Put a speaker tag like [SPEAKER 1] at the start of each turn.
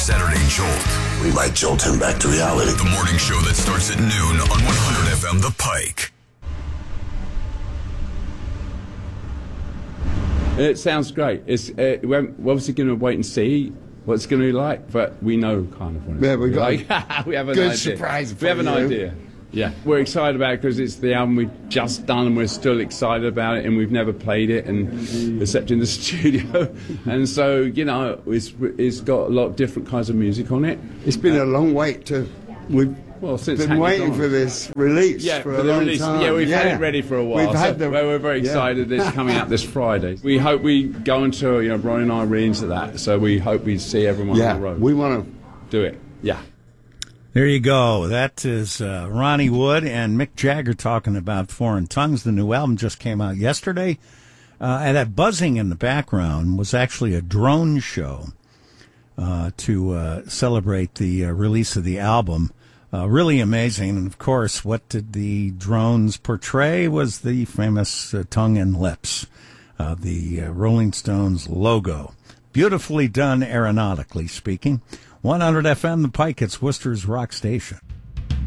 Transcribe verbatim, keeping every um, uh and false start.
[SPEAKER 1] Saturday Jolt.
[SPEAKER 2] We might jolt him back to reality.
[SPEAKER 1] The morning show that starts at noon on one hundred F M The Pike.
[SPEAKER 3] It sounds great. It's uh, we're obviously going to wait and see what it's going to be like, but we know kind of what it's
[SPEAKER 4] Yeah, we got
[SPEAKER 3] like. we have an
[SPEAKER 4] good
[SPEAKER 3] idea.
[SPEAKER 4] surprise for
[SPEAKER 3] We have an
[SPEAKER 4] you.
[SPEAKER 3] idea. Yeah, we're excited about it because it's the album we've just done, and we're still excited about it, and we've never played it, and except in the studio. And so, you know, it's it's got a lot of different kinds of music on it.
[SPEAKER 4] It's been a long wait to. We've
[SPEAKER 3] Well, since
[SPEAKER 4] been
[SPEAKER 3] Hang It
[SPEAKER 4] waiting
[SPEAKER 3] On.
[SPEAKER 4] for this release
[SPEAKER 3] Yeah,
[SPEAKER 4] for
[SPEAKER 3] for
[SPEAKER 4] a
[SPEAKER 3] the
[SPEAKER 4] long
[SPEAKER 3] release.
[SPEAKER 4] time.
[SPEAKER 3] Yeah, we've had
[SPEAKER 4] Yeah.
[SPEAKER 3] it ready for a while.
[SPEAKER 4] We've
[SPEAKER 3] so
[SPEAKER 4] had the,
[SPEAKER 3] we're very
[SPEAKER 4] yeah.
[SPEAKER 3] excited that it's coming out this Friday. We hope we go into, you know, Ronnie and I are really into that, so we hope we see everyone
[SPEAKER 4] Yeah,
[SPEAKER 3] on the road.
[SPEAKER 4] we want to.
[SPEAKER 3] do it. Yeah.
[SPEAKER 5] There you go. That is uh, Ronnie Wood and Mick Jagger talking about Foreign Tongues. The new album just came out yesterday. Uh, and that buzzing in the background was actually a drone show uh, to uh, celebrate the uh, release of the album. Uh, really amazing. And, of course, what did the drones portray was the famous uh, tongue and lips, uh, the uh, Rolling Stones logo. Beautifully done aeronautically speaking. one hundred F M, The Pike, it's Worcester's rock station.